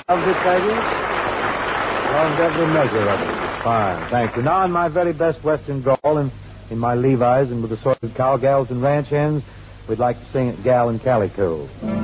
Loves it, Peggy? Loves every measure of it. Fine, thank you. Now, in my very best Western drawl, in my Levi's and with assorted cowgals and ranch hens, we'd like to sing it Gal and Calico.